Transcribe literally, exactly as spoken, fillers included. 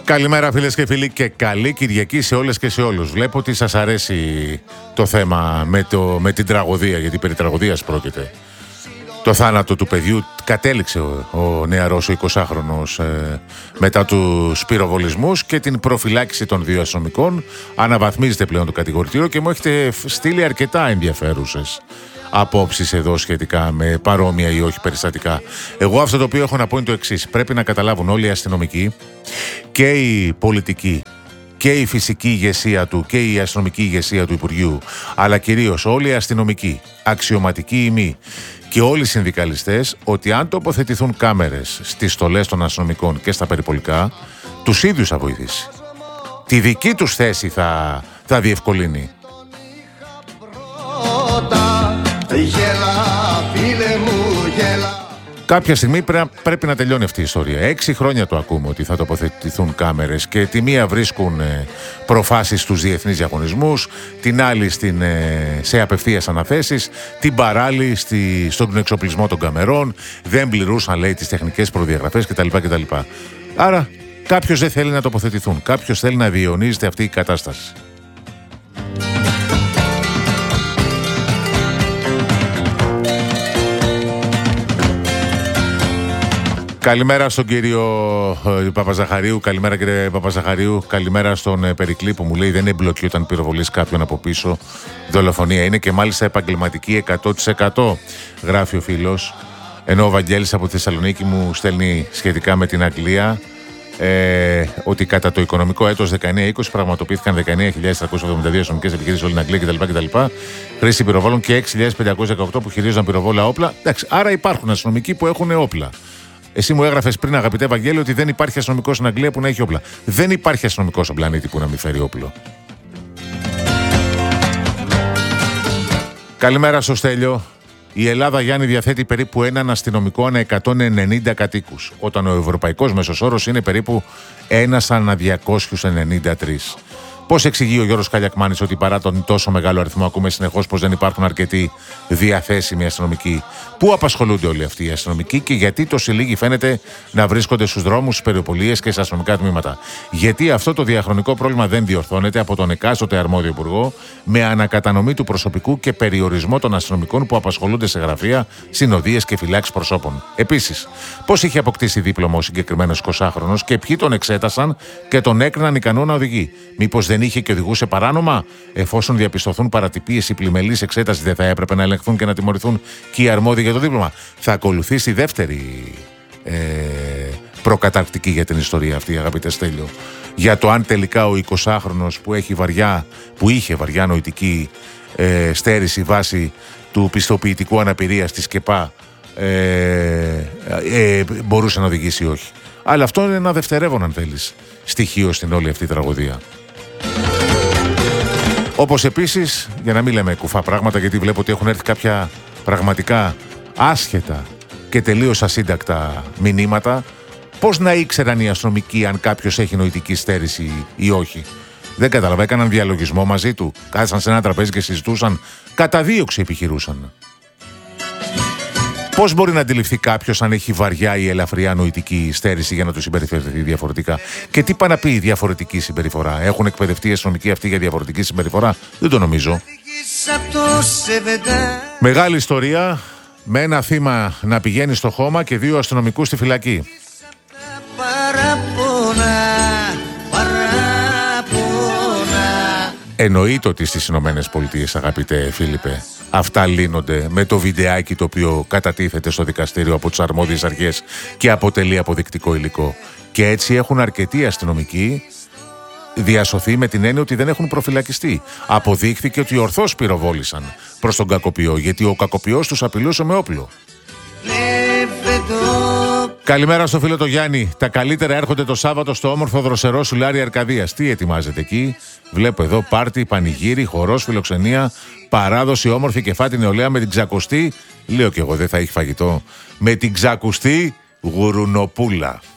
Καλημέρα φίλες και φίλοι και καλή Κυριακή σε όλες και σε όλους. Βλέπω ότι σας αρέσει το θέμα με, το, με την τραγωδία, γιατί περί τραγωδίας πρόκειται. Το θάνατο του παιδιού κατέληξε ο, ο νεαρός, ο εικοσάχρονος ε, μετά τους πυροβολισμούς και την προφυλάκηση των δύο αστυνομικών. Αναβαθμίζεται πλέον το κατηγορητήριο και μου έχετε στείλει αρκετά ενδιαφέρουσες απόψεις εδώ σχετικά με παρόμοια ή όχι περιστατικά. Εγώ αυτό το οποίο έχω να πω είναι το εξής. Πρέπει να καταλάβουν όλοι οι αστυνομικοί και οι πολιτικοί και η φυσική ηγεσία του και η αστυνομική ηγεσία του Υπουργείου, αλλά κυρίως όλοι οι αστυνομικοί, αξιωματικοί ή μη, και όλοι οι συνδικαλιστές, ότι αν τοποθετηθούν κάμερες στις στολές των αστυνομικών και στα περιπολικά, τους ίδιους θα βοηθήσει. Τη δική τους θέση θα, θα διευκολύνει. Κάποια στιγμή πρέ, πρέπει να τελειώνει αυτή η ιστορία. Έξι χρόνια το ακούμε ότι θα τοποθετηθούν κάμερες και τη μία βρίσκουν ε, προφάσεις στους διεθνείς διαγωνισμούς, την άλλη στην, ε, σε απευθείας αναθέσεις, την παράλληλη στη, στον εξοπλισμό των καμερών, δεν πληρούσαν λέει τις τεχνικές προδιαγραφές κτλ. κτλ. Άρα κάποιος δεν θέλει να τοποθετηθούν, κάποιος θέλει να διαιωνίζεται αυτή η κατάσταση. Καλημέρα στον κύριο ε, Παπαζαχαρίου, καλημέρα κύριε Παπαζαχαρίου, καλημέρα στον ε, Περικλή που μου λέει δεν είναι εμπλοκή όταν πυροβολείς κάποιον από πίσω, δολοφονία είναι και μάλιστα επαγγελματική εκατό τοις εκατό, γράφει ο φίλος, ενώ ο Βαγγέλης από τη Θεσσαλονίκη μου στέλνει σχετικά με την Αγγλία ε, ότι κατά το οικονομικό έτος δεκαεννιά είκοσι πραγματοποιήθηκαν δεκαεννιά χιλιάδες τριακόσιες εβδομήντα δύο αστυνομικές επιχειρήσεις όλη την Αγγλία κτλ. κτλ. Χρήση πυροβόλων και έξι χιλιάδες πεντακόσια δεκαοκτώ που χειρίζονταν πυροβόλα όπλα. Εντάξει, άρα υπάρχουν αστυνομικοί που έχουν όπλα. Εσύ μου έγραφες πριν, αγαπητέ Βαγγέλη, ότι δεν υπάρχει αστυνομικός στην Αγγλία που να έχει όπλα. Δεν υπάρχει αστυνομικός στον πλανήτη που να μην φέρει όπλο. Καλημέρα στο Στέλιο. Η Ελλάδα, Γιάννη, διαθέτει περίπου έναν αστυνομικό ανά εκατόν ενενήντα κατοίκους, όταν ο ευρωπαϊκός μέσος όρος είναι περίπου ένας ανά διακόσιους ενενήντα τρεις. Πώς εξηγεί ο Γιώργος Καλιακμάνης ότι παρά τον τόσο μεγάλο αριθμό ακούμε συνεχώς πως δεν υπάρχουν αρκετοί διαθέσιμοι αστυνομικοί? Πού απασχολούνται όλοι αυτοί οι αστυνομικοί και γιατί τόσοι λίγοι φαίνεται να βρίσκονται στους δρόμους, στις περιοπολίες και στα αστυνομικά τμήματα? Γιατί αυτό το διαχρονικό πρόβλημα δεν διορθώνεται από τον εκάστοτε αρμόδιο υπουργό με ανακατανομή του προσωπικού και περιορισμό των αστυνομικών που απασχολούνται σε γραφεία, συνοδείες και φυλάξεις προσώπων? Επίσης, πώς είχε αποκτήσει δίπλωμα ο συγκεκριμένος εικοσάχρονος και ποιοι τον εξέτασαν και τον έκριναν ικανό να οδηγεί? Μήπως δεν είχε και οδηγούσε παράνομα? Εφόσον διαπιστωθούν παρατυπίες ή πλημελής εξέταση, δεν θα έπρεπε να ελεγχθούν και να τιμωρηθούν και οι αρμόδιοι για το δίπλωμα? Θα ακολουθήσει δεύτερη ε, προκαταρκτική για την ιστορία αυτή, αγαπητέ Στέλιο, για το αν τελικά ο εικοσάχρονος που, έχει βαριά, που είχε βαριά νοητική ε, στέρηση βάσει του πιστοποιητικού αναπηρίας της ΚΕΠΑ ε, ε, μπορούσε να οδηγήσει ή όχι. Αλλά αυτό είναι ένα δευτερεύον, αν θέλεις, στοιχείο στην όλη αυτή τραγωδία. Όπως επίσης, για να μην λέμε κουφά πράγματα, γιατί βλέπω ότι έχουν έρθει κάποια πραγματικά άσχετα και τελείως ασύντακτα μηνύματα, πώς να ήξεραν οι αστυνομικοί αν κάποιος έχει νοητική στέρηση ή όχι? Δεν κατάλαβα, έκαναν διαλογισμό μαζί του, κάθισαν σε ένα τραπέζι και συζητούσαν, κατά δίωξη επιχειρούσαν. Πώς μπορεί να αντιληφθεί κάποιος αν έχει βαριά ή ελαφριά νοητική στέρηση για να του συμπεριφερθεί διαφορετικά? Και τι πάει να πει η διαφορετική συμπεριφορά? Έχουν εκπαιδευτεί οι αστυνομικοί αυτοί για διαφορετική συμπεριφορά? Δεν το νομίζω. Μεγάλη ιστορία, με ένα θύμα να πηγαίνει στο χώμα και δύο αστυνομικούς στη φυλακή. Εννοείται ότι στις Ηνωμένες Πολιτείες, αγαπητέ Φίλιππε, αυτά λύνονται με το βιντεάκι το οποίο κατατίθεται στο δικαστήριο από τις αρμόδιες αρχές και αποτελεί αποδεικτικό υλικό. Και έτσι έχουν αρκετοί αστυνομικοί διασωθεί με την έννοια ότι δεν έχουν προφυλακιστεί. Αποδείχθηκε ότι ορθώς πυροβόλησαν προς τον κακοποιό, γιατί ο κακοποιός τους απειλούσε με όπλο. Καλημέρα στο φίλο το Γιάννη. Τα καλύτερα έρχονται το Σάββατο στο όμορφο δροσερό Σουλάρι Αρκαδίας. Τι ετοιμάζετε εκεί? Βλέπω εδώ πάρτι, πανηγύρι, χορός, φιλοξενία, παράδοση, όμορφη και φάτη νεολαία με την ξακουστή. Λέω κι εγώ, δεν θα έχει φαγητό? Με την ξακουστή γουρουνοπούλα.